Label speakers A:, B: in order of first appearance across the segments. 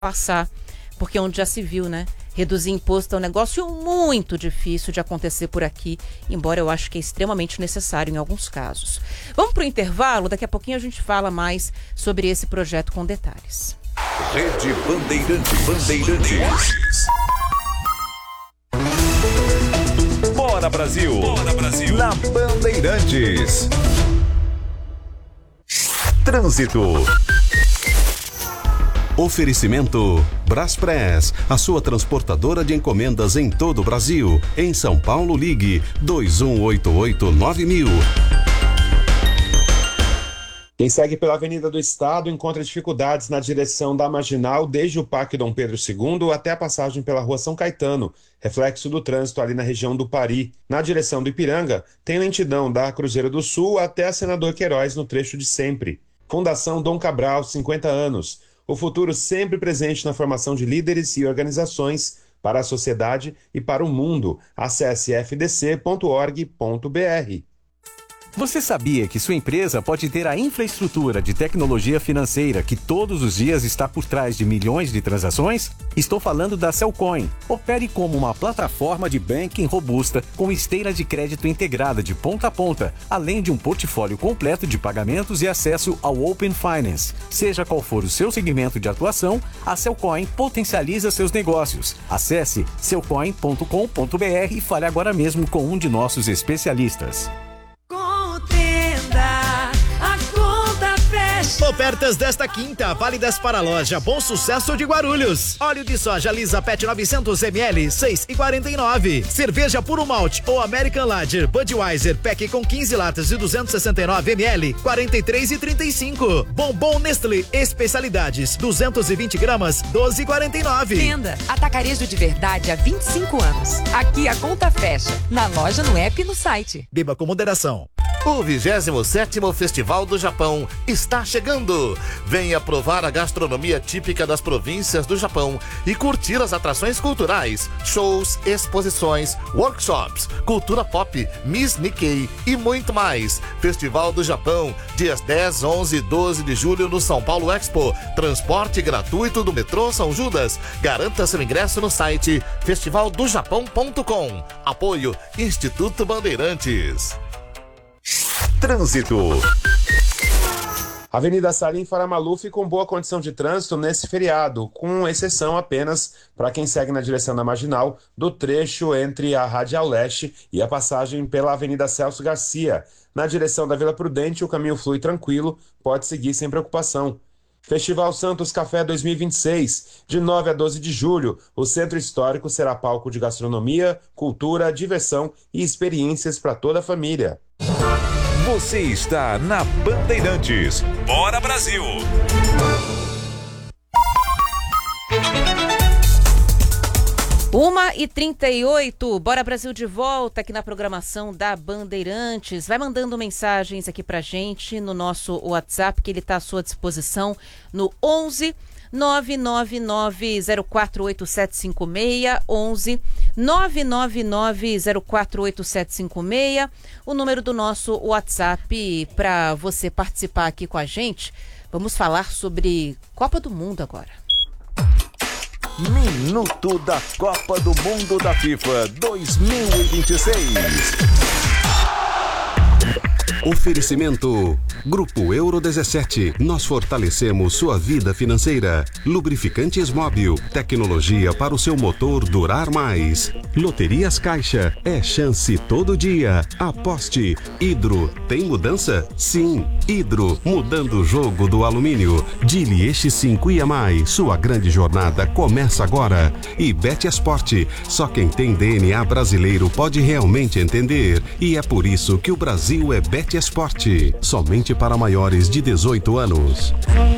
A: passar, porque onde já se viu, né? Reduzir imposto é um negócio muito difícil de acontecer por aqui, embora eu acho que é extremamente necessário em alguns casos. Vamos para o intervalo, daqui a pouquinho a gente fala mais sobre esse projeto com detalhes.
B: Rede Bandeirantes. Bora Brasil! Bora Brasil! Na Bandeirantes. Trânsito. Oferecimento Braspress, a sua transportadora de encomendas em todo o Brasil. Em São Paulo, ligue 2188-9000.
C: Quem segue pela Avenida do Estado encontra dificuldades na direção da Marginal desde o Parque Dom Pedro II até a passagem pela Rua São Caetano, reflexo do trânsito ali na região do Pari. Na direção do Ipiranga, tem lentidão da Cruzeiro do Sul até a Senador Queiroz no trecho de sempre. Fundação Dom Cabral, 50 anos. O futuro sempre presente na formação de líderes e organizações para a sociedade e para o mundo. Acesse fdc.org.br.
D: Você sabia que sua empresa pode ter a infraestrutura de tecnologia financeira que todos os dias está por trás de milhões de transações? Estou falando da Cellcoin. Opere como uma plataforma de banking robusta com esteira de crédito integrada de ponta a ponta, além de um portfólio completo de pagamentos e acesso ao Open Finance. Seja qual for o seu segmento de atuação, a Cellcoin potencializa seus negócios. Acesse cellcoin.com.br e fale agora mesmo com um de nossos especialistas.
E: Ofertas desta quinta, válidas para a loja Bom Sucesso de Guarulhos. Óleo de soja Lisa Pet 900 ml, 6,49. Cerveja Puro Malte ou American Lager Budweiser Pack com 15 latas de 269 ml, 43,35. Bombom Nestlé Especialidades, 220 gramas, 12,49.
F: Venda Atacarejo de Verdade há 25 anos. Aqui a conta fecha. Na loja, no app e no site.
E: Beba com moderação.
G: O 27º Festival do Japão está chegando. Venha provar a gastronomia típica das províncias do Japão e curtir as atrações culturais, shows, exposições, workshops, cultura pop, Miss Nikkei e muito mais. Festival do Japão, dias 10, 11 e 12 de julho no São Paulo Expo. Transporte gratuito do metrô São Judas. Garanta seu ingresso no site festivaldojapão.com. Apoio Instituto Bandeirantes.
B: Trânsito.
C: Avenida Salim Farah Maluf com boa condição de trânsito nesse feriado, com exceção apenas para quem segue na direção da Marginal, do trecho entre a Radial Leste e a passagem pela Avenida Celso Garcia. Na direção da Vila Prudente, o caminho flui tranquilo, pode seguir sem preocupação. Festival Santos Café 2026, de 9 a 12 de julho, o Centro Histórico será palco de gastronomia, cultura, diversão e experiências para toda a família.
B: Você está na Bandeirantes. Bora Brasil!
A: Uma e 38, Bora Brasil de volta aqui na programação da Bandeirantes. Vai mandando mensagens aqui pra gente no nosso WhatsApp, que ele tá à sua disposição no 11 999048756, 11 999048756, o número do nosso WhatsApp para você participar aqui com a gente. Vamos falar sobre Copa do Mundo agora.
B: Minuto da Copa do Mundo da FIFA 2026.
H: Oferecimento Grupo Euro 17. Nós fortalecemos sua vida financeira. Lubrificantes Móbil. Tecnologia para o seu motor durar mais. Loterias Caixa. É chance todo dia. Aposte. Hidro. Tem mudança? Sim. Hidro. Mudando o jogo do alumínio. Dilieste 5 e a mais. Sua grande jornada começa agora. E Betesport. Só quem tem DNA brasileiro pode realmente entender. E é por isso que o Brasil é Betesport. Somente para maiores de 18 anos.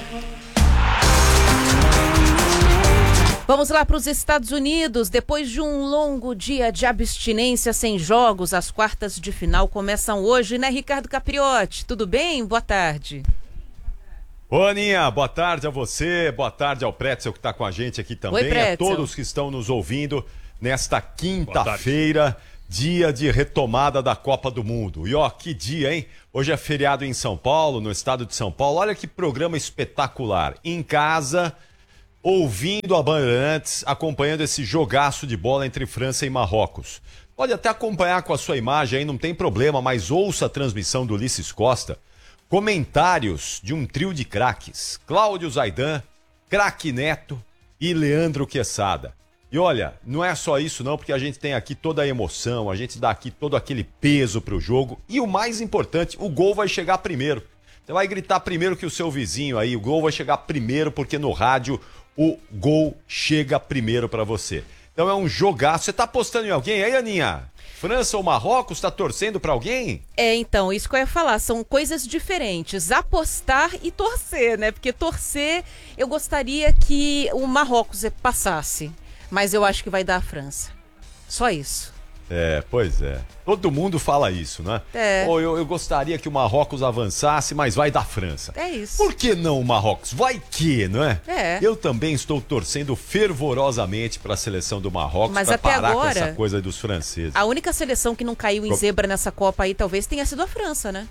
A: Vamos lá para os Estados Unidos. Depois de um longo dia de abstinência sem jogos, as quartas de final começam hoje, né, Ricardo Capriotti? Tudo bem? Boa tarde.
I: Ô, Aninha, boa tarde a você, boa tarde ao Pretzel que está com a gente aqui também.
A: Oi, Pretzel.
I: A todos que estão nos ouvindo nesta quinta-feira, dia de retomada da Copa do Mundo. E ó, que dia, hein? Hoje é feriado em São Paulo, no estado de São Paulo. Olha que programa espetacular. Em casa, ouvindo a Bandeirantes, acompanhando esse jogaço de bola entre França e Marrocos. Pode até acompanhar com a sua imagem aí, não tem problema, mas ouça a transmissão do Ulisses Costa. Comentários de um trio de craques, Cláudio Zaidan, Craque Neto e Leandro Quesada. E olha, não é só isso não, porque a gente tem aqui toda a emoção, a gente dá aqui todo aquele peso pro jogo. E o mais importante, o gol vai chegar primeiro. Você vai gritar primeiro que o seu vizinho aí, o gol vai chegar primeiro, porque no rádio o gol chega primeiro pra você. Então é um jogaço. Você tá apostando em alguém aí, Aninha? França ou Marrocos? Tá torcendo pra alguém?
A: Então, isso que eu ia falar, são coisas diferentes. Apostar e torcer, né? Porque torcer, eu gostaria que o Marrocos passasse. Mas eu acho que vai dar a França. Só isso.
I: Pois é. Todo mundo fala isso, né? Ou eu gostaria que o Marrocos avançasse, mas vai da França.
A: É isso.
I: Por que não o Marrocos? Vai que, não é?
A: É.
I: Eu também estou torcendo fervorosamente para a seleção do Marrocos,
A: mas
I: para
A: até
I: parar
A: agora,
I: com essa coisa dos franceses.
A: A única seleção que não caiu em zebra nessa Copa aí talvez tenha sido a França, né?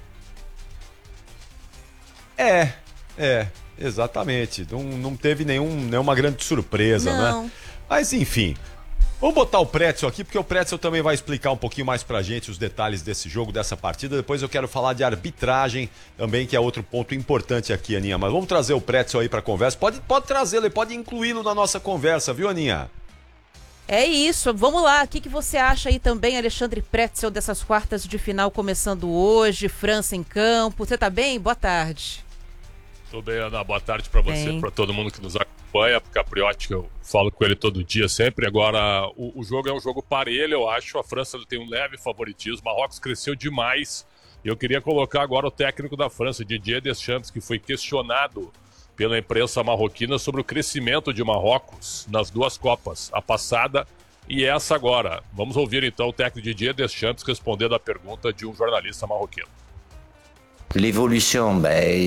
I: Exatamente. Não teve nenhuma grande surpresa,
A: não,
I: né? Mas enfim. Vamos botar o Pretzel aqui, porque o Pretzel também vai explicar um pouquinho mais pra gente os detalhes desse jogo, dessa partida. Depois eu quero falar de arbitragem também, que é outro ponto importante aqui, Aninha. Mas vamos trazer o Pretzel aí pra conversa. Pode trazê-lo, pode incluí-lo na nossa conversa, viu, Aninha?
A: É isso, vamos lá. O que você acha aí também, Alexandre Pretzel, dessas quartas de final começando hoje, França em campo? Você tá bem? Boa tarde.
J: Tudo bem, Ana. Boa tarde pra você, pra todo mundo que nos acompanha, porque a Capriotti, que eu falo com ele todo dia sempre. Agora, o jogo é um jogo parelho, eu acho. A França tem um leve favoritismo. O Marrocos cresceu demais. E eu queria colocar agora o técnico da França, Didier Deschamps, que foi questionado pela imprensa marroquina sobre o crescimento de Marrocos nas duas Copas, a passada e essa agora. Vamos ouvir então o técnico Didier Deschamps respondendo a pergunta de um jornalista marroquino.
K: L'évolution,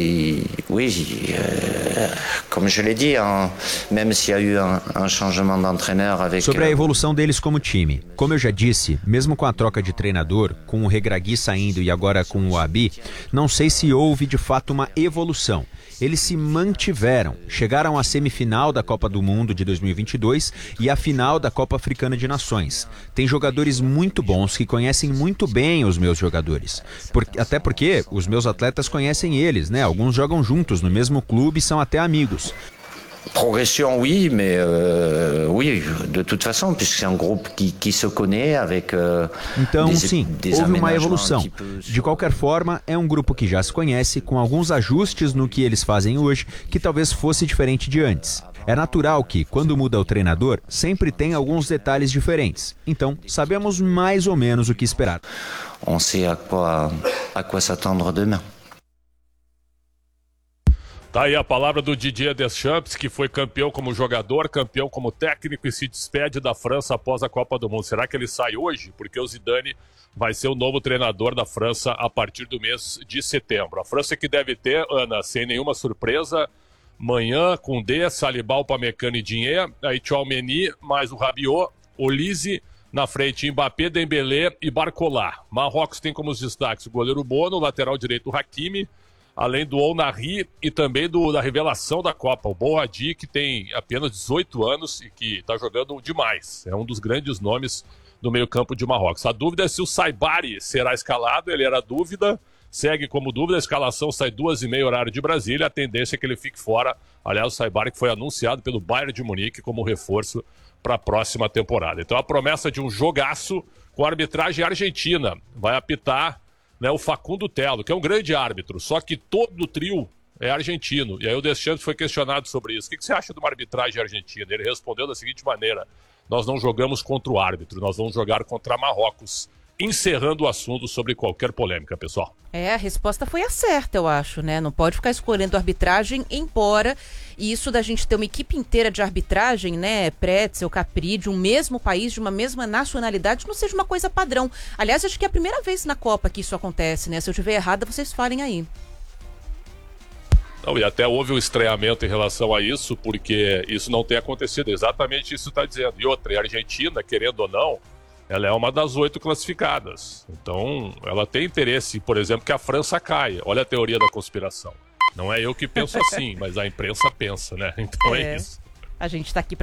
K: oui, comme je l'ai dit, même s'il y a eu un changement d'entraîneur avec...
L: Sobre a evolução deles como time. Como eu já disse, mesmo com a troca de treinador, com o Regragui saindo e agora com o Abi, não sei se houve de fato uma evolução. Eles se mantiveram, chegaram à semifinal da Copa do Mundo de 2022 e à final da Copa Africana de Nações. Tem jogadores muito bons que conhecem muito bem os meus jogadores. Até porque os meus atletas conhecem eles, né? Alguns jogam juntos no mesmo clube e são até amigos.
K: Progression, oui, mais oui, de toute façon, puisque c'est un groupe qui se connaît avec
L: então, sim, houve uma evolução. De qualquer forma, é um grupo que já se conhece, com alguns ajustes no que eles fazem hoje, que talvez fosse diferente de antes. É natural que, quando muda o treinador, sempre tem alguns detalhes diferentes. Então, sabemos mais ou menos o que esperar.
K: On sait à quoi s'attendre demain.
J: Tá aí a palavra do Didier Deschamps, que foi campeão como jogador, campeão como técnico e se despede da França após a Copa do Mundo. Será que ele sai hoje? Porque o Zidane vai ser o novo treinador da França a partir do mês de setembro. A França que deve ter, Ana, sem nenhuma surpresa, Manhã, Koundé, Saliba, Upamecano e Digne, aí Tchouaméni, mais o Rabiot, Olise, na frente Mbappé, Dembélé e Barcola. Marrocos tem como os destaques o goleiro Bono, o lateral direito Hakimi, além do Onari e também da revelação da Copa, o Boadi, que tem apenas 18 anos e que está jogando demais. É um dos grandes nomes do meio-campo de Marrocos. A dúvida é se o Saibari será escalado, ele era dúvida, segue como dúvida, a escalação sai 2h30 horário de Brasília, a tendência é que ele fique fora. Aliás, o Saibari que foi anunciado pelo Bayern de Munique como reforço para a próxima temporada. Então a promessa de um jogaço com a arbitragem argentina. Vai apitar o Facundo Telo, que é um grande árbitro, só que todo o trio é argentino. E aí o Deschamps foi questionado sobre isso. O que você acha de uma arbitragem argentina? Ele respondeu da seguinte maneira: nós não jogamos contra o árbitro, nós vamos jogar contra Marrocos. Encerrando o assunto sobre qualquer polêmica, pessoal.
A: A resposta foi a certa, eu acho, né? Não pode ficar escolhendo arbitragem, embora isso da gente ter uma equipe inteira de arbitragem, né? Pretzel, Capri, de um mesmo país, de uma mesma nacionalidade, não seja uma coisa padrão. Aliás, acho que é a primeira vez na Copa que isso acontece, né? Se eu estiver errada, vocês falem aí.
J: Não, e até houve um estranhamento em relação a isso, porque isso não tem acontecido. Exatamente isso está dizendo. E outra, a Argentina, querendo ou não, ela é uma das 8 classificadas. Então, ela tem interesse, por exemplo, que a França caia. Olha a teoria da conspiração. Não é eu que penso assim, mas a imprensa pensa, né? Então é isso.
A: A gente está aqui